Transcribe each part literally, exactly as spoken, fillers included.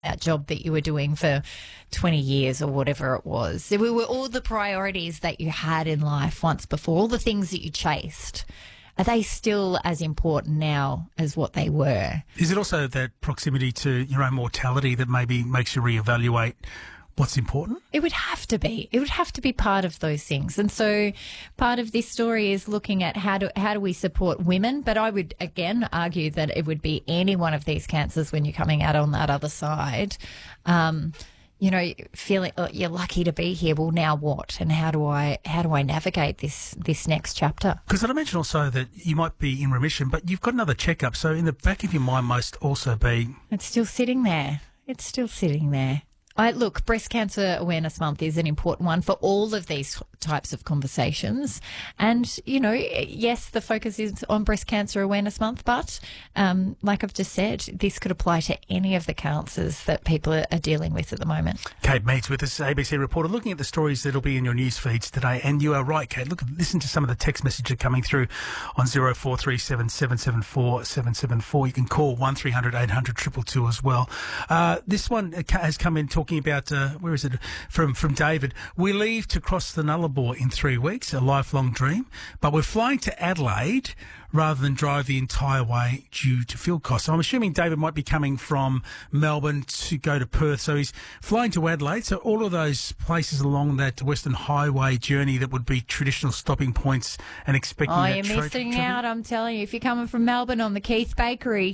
that job that you were doing for twenty years or whatever it was. There were all the priorities that you had in life once before, all the things that you chased. Are they still as important now as what they were? Is it also that proximity to your own mortality that maybe makes you reevaluate what's important? It would have to be. It would have to be part of those things. And so part of this story is looking at how do, how do we support women. But I would, again, argue that it would be any one of these cancers when you're coming out on that other side. Um, you know, feeling oh, you're lucky to be here. Well, now what? And how do I how do I navigate this this next chapter? Because I mentioned also that you might be in remission, but you've got another checkup. So in the back of your mind must also be... It's still sitting there. It's still sitting there. I, look, Breast Cancer Awareness Month is an important one for all of these types of conversations. And, you know, yes, the focus is on Breast Cancer Awareness Month, but um, like I've just said, this could apply to any of the cancers that people are, are dealing with at the moment. Kate Meads with us, A B C reporter, looking at the stories that will be in your news feeds today. And you are right, Kate. Look, listen to some of the text messages coming through on zero four three seven, seven seven four, seven seven four. You can call one three hundred, eight hundred, two two two as well. Uh, this one has come in talking about, uh, where is it, from, from David. We leave to cross the Nullarbor in three weeks, a lifelong dream, but we're flying to Adelaide rather than drive the entire way due to fuel costs. So I'm assuming David might be coming from Melbourne to go to Perth, so he's flying to Adelaide. So all of those places along that Western Highway journey that would be traditional stopping points and expecting Oh, that you're tra- missing tra- out, I'm telling you. If you're coming from Melbourne on the Keith Bakery,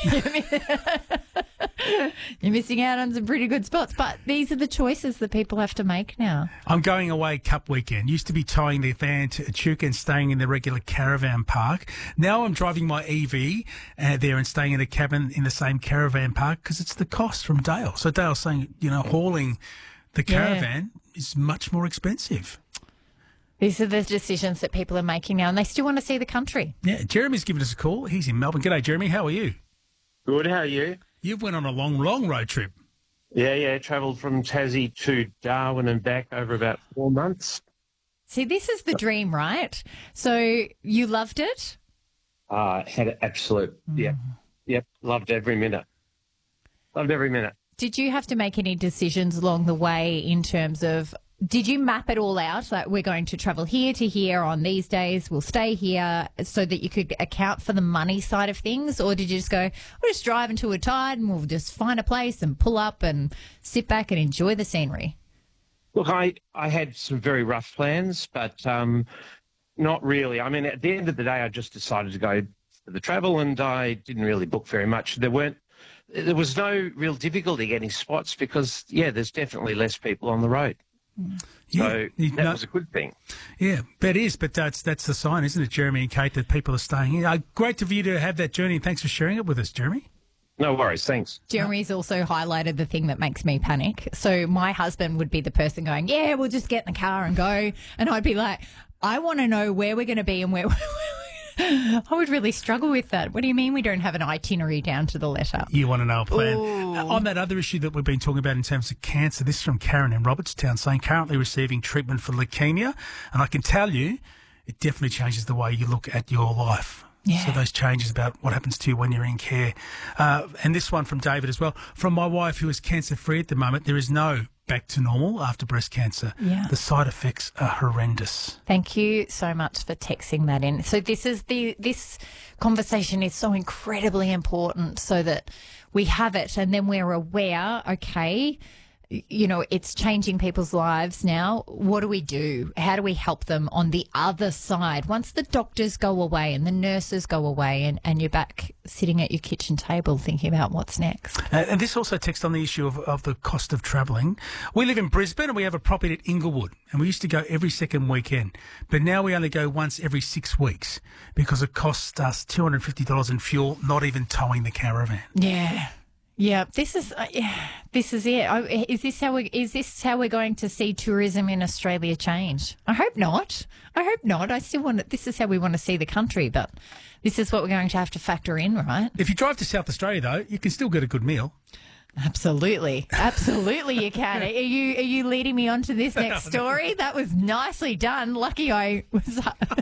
you're missing out on some pretty good spots. But these are the choices that people have to make now. I'm going away Cup weekend. Used to be towing the van to Echuca and staying in the regular caravan park. Now I'm driving my E V uh, there and staying in a cabin in the same caravan park because it's the cost from Dale. So Dale's saying, you know, hauling the caravan yeah. is much more expensive. These are the decisions that people are making now, and they still want to see the country. Yeah, Jeremy's given us a call. He's in Melbourne. G'day, Jeremy. How are you? Good. How are you? You've went on a long, long road trip. Yeah, yeah. Travelled from Tassie to Darwin and back over about four months. See, this is the dream, right? So you loved it? Uh, had an absolute, mm. yep, yep, loved every minute. Loved every minute. Did you have to make any decisions along the way in terms of, did you map it all out? Like, we're going to travel here to here on these days, we'll stay here, so that you could account for the money side of things? Or did you just go, we'll just drive until we're tired and we'll just find a place and pull up and sit back and enjoy the scenery? Look, I, I had some very rough plans, but um, not really. I mean, at the end of the day, I just decided to go for the travel, and I didn't really book very much. There weren't, there was no real difficulty getting spots because, yeah, there's definitely less people on the road. Yeah, so you, that no, was a good thing. Yeah, that is, but that's that's the sign, isn't it, Jeremy and Kate, that people are staying here. Uh, great of you to have that journey, and thanks for sharing it with us, Jeremy. No worries, thanks. Jeremy's also highlighted the thing that makes me panic. So my husband would be the person going, yeah, we'll just get in the car and go. And I'd be like, I want to know where we're going to be and where I would really struggle with that. What do you mean we don't have an itinerary down to the letter? You want to know a plan. Uh, on that other issue that we've been talking about in terms of cancer, this is from Karen in Robertstown saying currently receiving treatment for leukemia. And I can tell you, it definitely changes the way you look at your life. Yeah. So those changes about what happens to you when you're in care. Uh, and this one from David as well. From my wife, who is cancer-free at the moment, there is no back to normal after breast cancer. Yeah. The side effects are horrendous. Thank you so much for texting that in. So this is the this conversation is so incredibly important so that we have it and then we're aware, okay, you know, it's changing people's lives now. What do we do? How do we help them on the other side? Once the doctors go away and the nurses go away and, and you're back sitting at your kitchen table thinking about what's next. Uh, and this also texts on the issue of, of the cost of travelling. We live in Brisbane and we have a property at Inglewood and we used to go every second weekend. But now we only go once every six weeks because it costs us two hundred fifty dollars in fuel, not even towing the caravan. Yeah. Yeah, this is uh, yeah, this is it. I, is this how we is this how we're going to see tourism in Australia change? I hope not. I hope not. I still want it. This is how we want to see the country, but this is what we're going to have to factor in, right? If you drive to South Australia, though, you can still get a good meal. Absolutely. Absolutely you can. Are you are you leading me on to this next story? That was nicely done. Lucky I was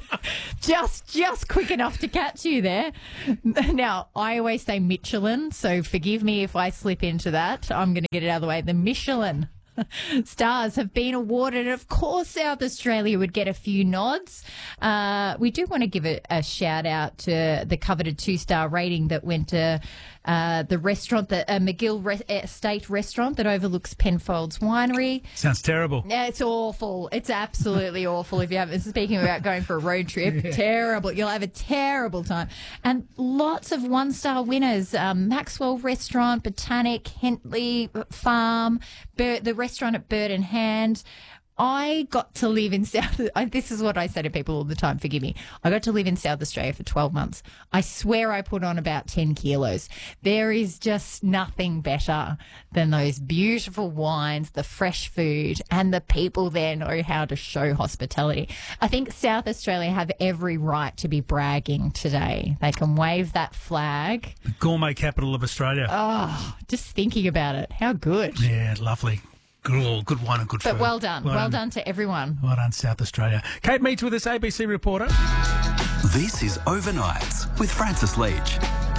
just just quick enough to catch you there. Now, I always say Michelin, so forgive me if I slip into that. I'm going to get it out of the way. The Michelin stars have been awarded. Of course, South Australia would get a few nods. Uh, we do want to give a, a shout out to the coveted two-star rating that went to uh, the restaurant, the uh, McGill Re- Estate restaurant that overlooks Penfolds Winery. Sounds terrible. Yeah, it's awful. It's absolutely awful. If you haven't, speaking about going for a road trip, yeah. terrible. You'll have a terrible time. And lots of one-star winners: um, Maxwell Restaurant, Botanic, Hentley Farm, Bir- the restaurant at Bird and Hand. I got to live in South. This is what I say to people all the time. Forgive me. I got to live in South Australia for twelve months. I swear I put on about ten kilos. There is just nothing better than those beautiful wines, the fresh food, and the people there know how to show hospitality. I think South Australia have every right to be bragging today. They can wave that flag. The gourmet capital of Australia. Oh, just thinking about it. How good. Yeah, lovely. Good, good wine and good but food. But well done. Well, well done. done to everyone. Well done, South Australia. Kate Meets with us, A B C reporter. This is Overnights with Francis Leach.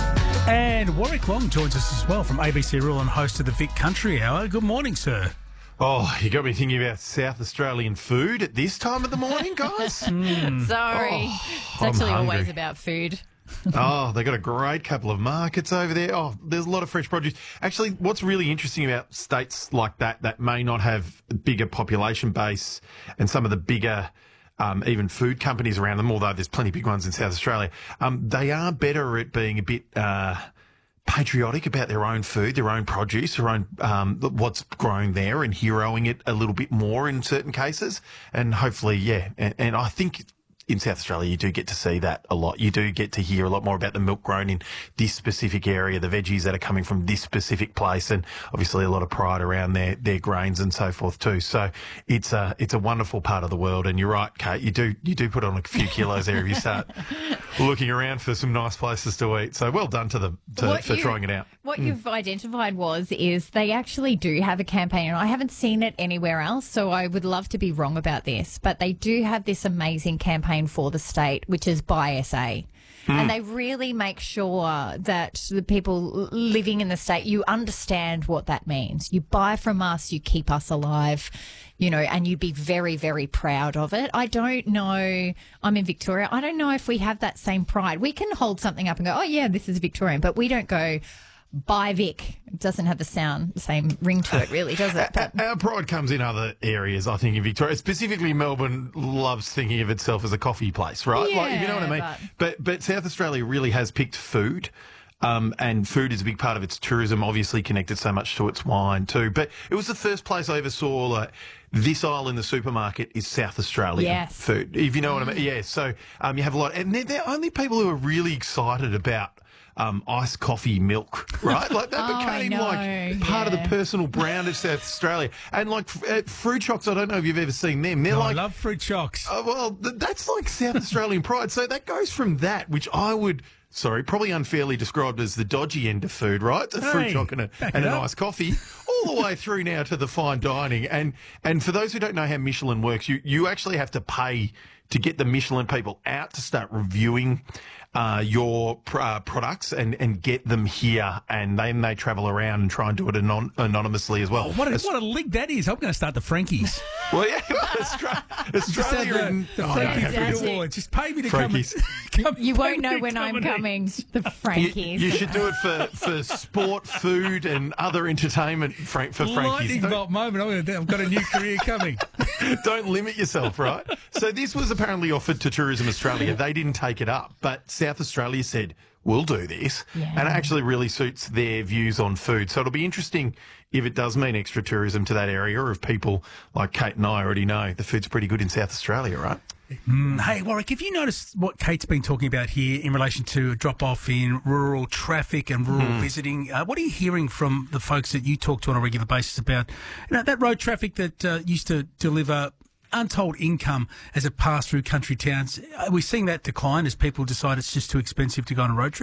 And Warwick Long joins us as well from A B C Rural and host of the Vic Country Hour. Good morning, sir. Oh, you got me thinking about South Australian food at this time of the morning, guys? mm. Sorry. Oh, it's I'm actually hungry. always about food. Oh, they got a great couple of markets over there. Oh, there's a lot of fresh produce. Actually, what's really interesting about states like that that may not have a bigger population base and some of the bigger um, even food companies around them, although there's plenty of big ones in South Australia, um, they are better at being a bit uh, patriotic about their own food, their own produce, their own um, what's growing there and heroing it a little bit more in certain cases. And hopefully, yeah, and, and I think in South Australia, you do get to see that a lot. You do get to hear a lot more about the milk grown in this specific area, the veggies that are coming from this specific place, and obviously a lot of pride around their, their grains and so forth too. So it's a it's a wonderful part of the world. And you're right, Kate, you do you do put on a few kilos there if you start looking around for some nice places to eat. So well done to them to, for you, trying it out. What mm. you've identified was is they actually do have a campaign, and I haven't seen it anywhere else, so I would love to be wrong about this, but they do have this amazing campaign for the state, which is Buy S A. Mm. And they really make sure that the people living in the state, you understand what that means. You buy from us, you keep us alive, you know, and you'd be very, very proud of it. I don't know. I'm in Victoria. I don't know if we have that same pride. We can hold something up and go, oh, yeah, this is Victorian, but we don't go, Buy Vic. It doesn't have the sound, the same ring to it, really, does it? But our pride comes in other areas, I think, in Victoria. Specifically, Melbourne loves thinking of itself as a coffee place, right? Yeah, like, if you know what I mean. But... but but South Australia really has picked food. Um, and food is a big part of its tourism, obviously connected so much to its wine too. But it was the first place I ever saw, like, this aisle in the supermarket is South Australian yes. food, if you know what I mean. Yeah, so um, you have a lot. And they're, they're only people who are really excited about Um, iced coffee milk, right? Like that oh, became know, like part yeah. of the personal brand of South Australia. And like uh, fruit chocks, I don't know if you've ever seen them. They're no, like, I love fruit chocks. Uh, well, th- that's like South Australian pride. So that goes from that, which I would, sorry, probably unfairly described as the dodgy end of food, right? The hey, fruit chock and, a, and an iced coffee, all the way through now to the fine dining. And and for those who don't know how Michelin works, you, you actually have to pay to get the Michelin people out to start reviewing uh, your pr- uh, products and, and get them here, and then they travel around and try and do it anon- anonymously as well. Oh, what, a, what a league that is. I'm going to start the Frankies. Well, yeah, Australia, Australia the, and... the oh, Frankie no, Food Exactly. Awards. Just pay me to Frankies. come, and, come. you won't know pay me when to I'm come and coming. eat. The You, Frankies. you should do it for, for sport, food, and other entertainment Frank, for Frankies. Lightning Don't- bolt moment. I'm gonna, I've got a new career coming. Don't limit yourself, right? So this was apparently offered to Tourism Australia. They didn't take it up, but South Australia said, we'll do this. Yeah. And it actually really suits their views on food. So it'll be interesting if it does mean extra tourism to that area, or if people like Kate and I already know the food's pretty good in South Australia, right? Mm, hey, Warwick, have you noticed what Kate's been talking about here in relation to a drop-off in rural traffic and rural Mm. visiting? Uh, what are you hearing from the folks that you talk to on a regular basis about you know, that road traffic that uh, used to deliver untold income as it passed through country towns? Are we seeing that decline as people decide it's just too expensive to go on a road trip?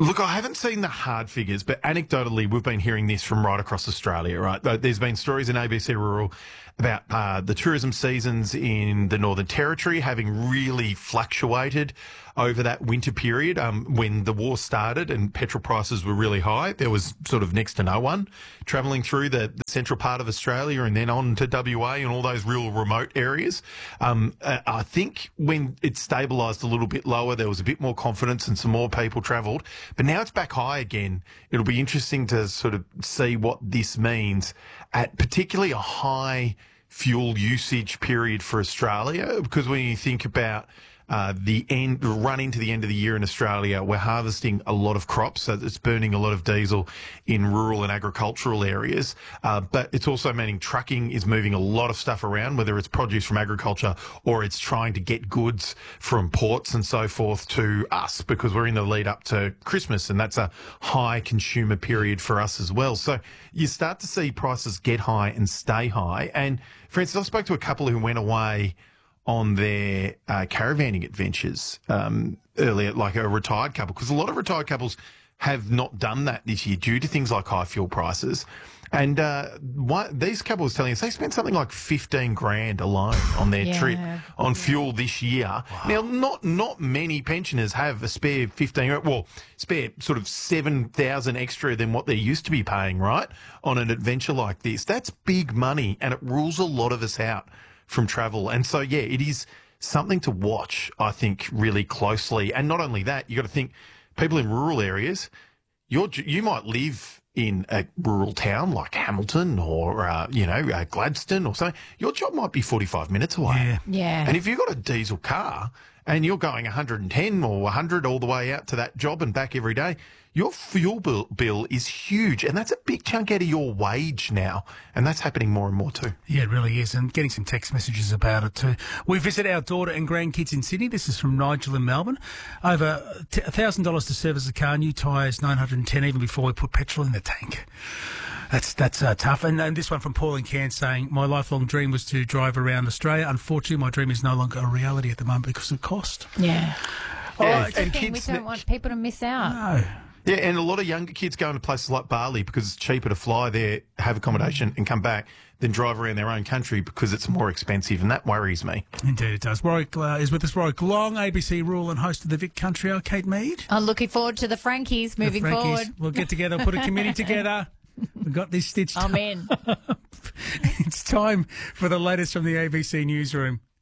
Look, I haven't seen the hard figures, but anecdotally, we've been hearing this from right across Australia, right? There's been stories in A B C Rural about uh, the tourism seasons in the Northern Territory having really fluctuated over that winter period. Um, when the war started and petrol prices were really high, there was sort of next to no one travelling through the, the central part of Australia and then on to W A and all those real remote areas. Um, uh, I think when it stabilised a little bit lower, there was a bit more confidence and some more people travelled. But now it's back high again. It'll be interesting to sort of see what this means at particularly a high fuel usage period for Australia, because when you think about uh, the end, run into the end of the year in Australia, we're harvesting a lot of crops, so it's burning a lot of diesel in rural and agricultural areas. Uh, but it's also meaning trucking is moving a lot of stuff around, whether it's produce from agriculture or it's trying to get goods from ports and so forth to us, because we're in the lead up to Christmas, and that's a high consumer period for us as well. So you start to see prices get high and stay high. And for instance, I spoke to a couple who went away on their uh, caravanning adventures um, earlier, like a retired couple, because a lot of retired couples have not done that this year due to things like high fuel prices. And uh, what, these couples telling us they spent something like fifteen grand alone on their Yeah. trip on fuel this year. Wow. Now, not not many pensioners have a spare fifteen, well, spare sort of seven thousand extra than what they're used to be paying, right, on an adventure like this. That's big money, and it rules a lot of us out from travel. And so, yeah, it is something to watch, I think, really closely. And not only that, you got to think people in rural areas, you're, you might live in a rural town like Hamilton or, uh, you know, uh, Gladstone or something. Your job might be forty-five minutes away. Yeah. Yeah. And if you've got a diesel car and you're going one hundred ten or one hundred all the way out to that job and back every day, your fuel bill, bill is huge. And that's a big chunk out of your wage now. And that's happening more and more too. Yeah, it really is. And getting some text messages about it too. We visit our daughter and grandkids in Sydney. This is from Nigel in Melbourne. Over one thousand dollars to service the car, new tyres, nine hundred ten even before we put petrol in the tank. That's that's uh, tough. And, and this one from Paul in Cairns saying, my lifelong dream was to drive around Australia. Unfortunately, my dream is no longer a reality at the moment because of cost. Yeah. All Yeah, right. The and thing, we kids don't ne- want people to miss out. No. Yeah, and a lot of younger kids going to places like Bali because it's cheaper to fly there, have accommodation and come back than drive around their own country because it's more expensive, and that worries me. Indeed it does. Warwick uh, is with us. Warwick Long, A B C Rural and host of the Vic Country Hour. Kate Mead. I'm looking forward to the Frankies The moving Frankies. forward. We'll get together, put a committee together. We've got this stitched I'm up. in. It's time for the latest from the A B C newsroom.